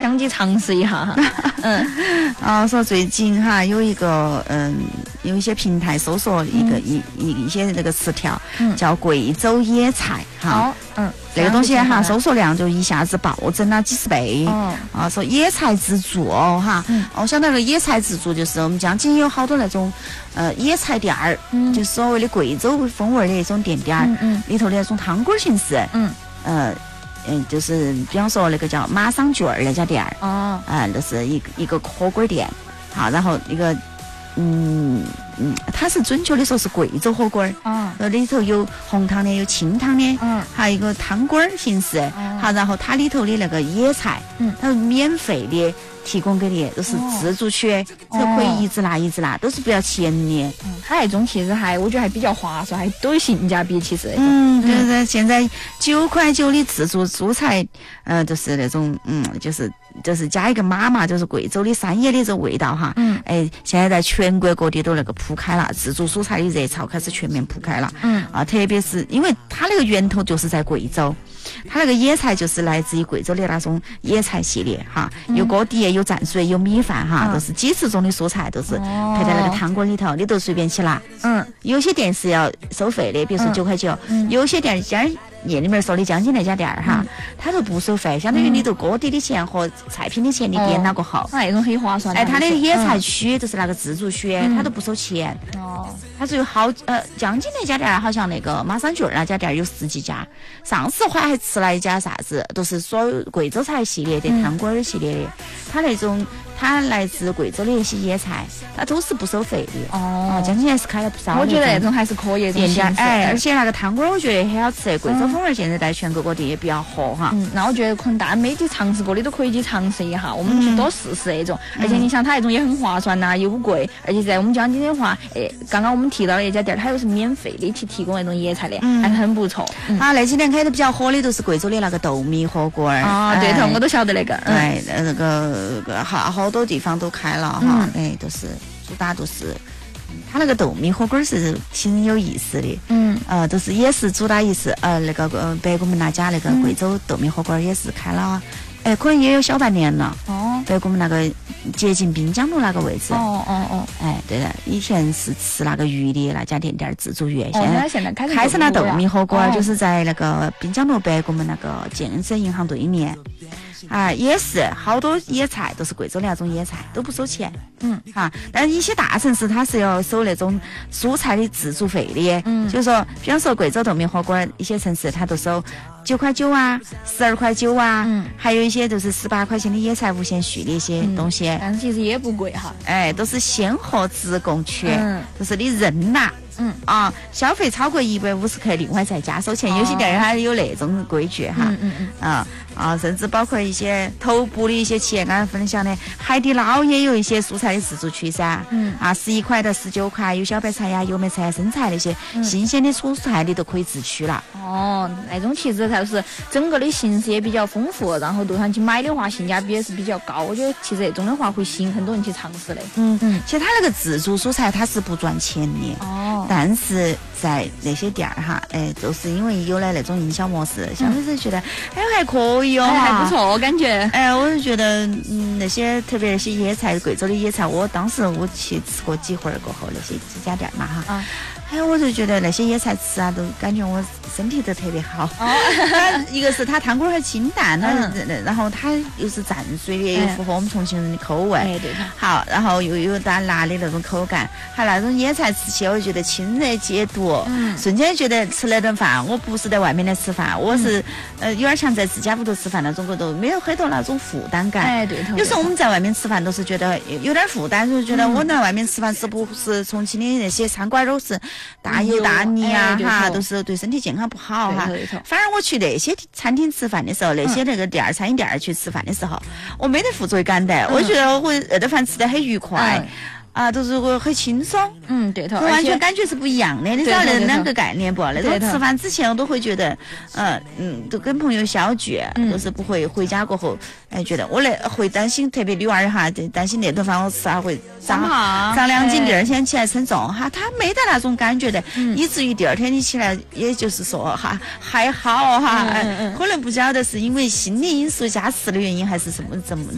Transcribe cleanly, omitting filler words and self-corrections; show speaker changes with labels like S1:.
S1: 想去尝试一下哈。
S2: 说最近哈有一个有一些平台搜索一些那个词条，叫贵州野菜哈。那个东西哈，搜索量就一下子暴增了几十倍。说野菜自助哈。我想到那个野菜自助就是我们江津有好多那种野菜店儿，就所谓的贵州风味的那种店儿，里头的那种汤锅形式。就是比方说那个叫马桑卷儿那家店儿，那是一个火锅店。好，然后一个它是准确的说是贵州火锅儿，里头有红汤的，有清汤的，还有一个汤锅儿形式。好，然后它里头的那个野菜，它是免费的提供给你，都是自助区，都可以一直拿，都是不要钱的。
S1: 它那种其实我觉得还比较划算，还都有性价比。其实
S2: 对，现在9.9块的自助蔬菜，就是那种就是加一个码，就是贵州的山野的这味道哈。现在在全国各地都那个铺开了，自助蔬菜的热潮开始全面铺开了。特别是因为它那个源头就是在贵州。它那个野菜就是来自于贵州的那种野菜系列哈，有锅底，有蘸水，有米饭哈，都是几十种的蔬菜，都是配在那个汤锅里头，你都随便去拿。有些店是要收费的，比如说9.9块，有些店夜里面说的江津那家店儿哈，它都不收费，相当于你都锅底的钱和菜品的钱你点了过后，
S1: 那种很划算。
S2: 它的野菜区就是那个自助区，它都不收钱。它是有江津那家店好像那个马三卷那家店有10几家，上次还吃了一家啥子，都是所有贵州菜系列的汤锅儿系列的，它来自贵州的一些野菜，它都是不收费的。江津还是开了不少。
S1: 我觉得那种还是可以
S2: 店家，而且那个汤锅儿我觉得很好吃，贵州风味现在在全国各地也比较火哈。
S1: 那我觉得可能大家没去尝试过的都可以去尝试一下，我们去多试试那种。而且你想它那种也很划算呐，又不贵，而且在我们江津的话，刚刚我们提到的一家店，它又是免费的去提供那种野菜的，还是很不错。
S2: 那几年开的比较火的都是贵州的那个豆米火锅儿。
S1: 对头，我都晓得那个。
S2: 对，那个好多地方都开了哈，都是主打都是。它那个豆米火锅是挺有意思的，都是也是主打意思，那个北国门那家那个贵州豆米火锅也是开了，可能也有小半年了。北国门那个接近滨江路那个位置。对的，以前是吃那个鱼的那家店自助鱼，
S1: 现在
S2: 开成了豆米火锅，就是在那个滨江路北国门那个建设银行对面。也是好多野菜都是贵州的那种野菜，都不收钱。但是一些大城市它是要收那种蔬菜的自助费的。就是说，比方说贵州豆米火锅，一些城市它都收9.9块啊，12.9块啊，还有一些就是18块钱的野菜无限续的一些东西。
S1: 但是其实也不贵哈。
S2: 都是鲜活自供区，都是你认拿。消费超过150克另外再加收钱，有些店还有那种规矩哈。甚至包括一些头部的一些企业，刚才分享的海底捞也有一些蔬菜的自助区噻。11块到19块，有小白菜呀、油麦菜、生菜那些新鲜的蔬菜你都可以自取了。
S1: 那种其实就是整个的形式也比较丰富，然后路上去买的话性价比也是比较高。我觉得其实这种的话会吸引很多人去尝试的。
S2: 其实它那个自助蔬菜它是不赚钱的。但是在那些店儿哈，就是因为有了那种营销模式，相对是觉得还可以
S1: 还不错，我感觉。
S2: 我就觉得那些特别那些野菜，贵州的野菜，当时我去吃过几回过后，那些几家店嘛哈。我就觉得那些野菜吃都感觉我身体都特别好。一个是它汤锅很清淡，然后它又是蘸水的，又符合我们重庆人的口味。好，然后又有点辣的那种口感，还那种野菜吃起来我觉得清热解毒。瞬间觉得吃那顿饭，我不是在外面来吃饭，我是有点像在自家屋头吃饭那种，都没有很多那种负担感。有时候我们在外面吃饭都是觉得有点负担，就觉得我在外面吃饭是不是重庆的那些餐馆都是大油大腻哈，都是对身体健康不好哈。反而我去那些餐厅吃饭的时候，那些那个餐饮店去吃饭的时候，我没得负罪感的，我觉得我那顿饭吃得很愉快。都是我很轻松。
S1: 对头，
S2: 完全感觉是不一样的。你知道那两个概念不？那种吃饭之前我都会觉得，都跟朋友小聚，都是不会回家过后，觉得我会担心，特别女娃哈，担心那顿饭我吃会长2斤，第二天起来称重哈，他没得那种感觉的，以至于第二天你起来，也就是说哈还好哈，可能不晓得是因为心理因素加持的原因，还是怎么